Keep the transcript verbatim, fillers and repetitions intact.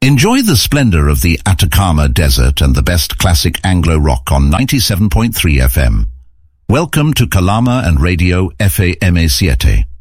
Enjoy the splendor of the Atacama Desert and the best classic Anglo rock on ninety-seven point three F M. Welcome to Kalama and Radio F A M A siete.